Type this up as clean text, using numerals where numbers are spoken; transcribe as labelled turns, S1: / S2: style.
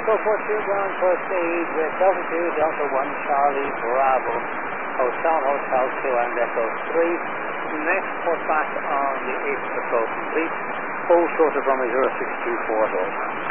S1: Echo 42 ground proceed with Delta 2, Delta 1, Charlie, Bravo, Hotel, Hotel 2 and Echo 3. Next port back on the 8th patrol complete. Hold short of runway 0624 Dover.